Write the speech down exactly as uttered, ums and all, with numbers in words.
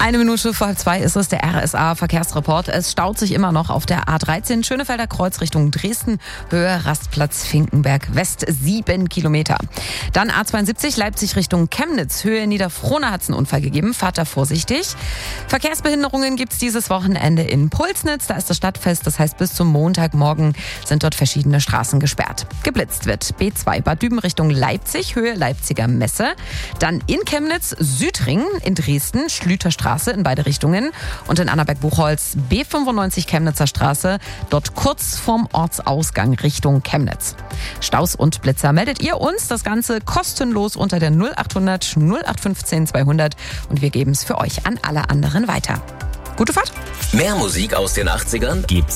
Eine Minute vor halb zwei ist es, der R S A-Verkehrsreport. Es staut sich immer noch auf der A dreizehn Schönefelder Kreuz Richtung Dresden, Höhe Rastplatz Finkenberg West, sieben Kilometer. Dann A zweiundsiebzig Leipzig Richtung Chemnitz, Höhe Niederfrohna hat es einen Unfall gegeben, fahrt da vorsichtig. Verkehrsbehinderungen gibt es dieses Wochenende in Pulsnitz, da ist das Stadtfest, das heißt bis zum Montagmorgen sind dort verschiedene Straßen gesperrt. Geblitzt wird B zwei Bad Düben Richtung Leipzig, Höhe Leipziger Messe. Dann in Chemnitz Südring, in Dresden Schlüterstraße in beide Richtungen und in Annaberg-Buchholz B fünfundneunzig Chemnitzer Straße, dort kurz vorm Ortsausgang Richtung Chemnitz. Staus und Blitzer meldet ihr uns, das Ganze kostenlos unter der null achthundert null acht fünfzehn zweihundert und wir geben es für euch an alle anderen weiter. Gute Fahrt! Mehr Musik aus den achtzigern gibt's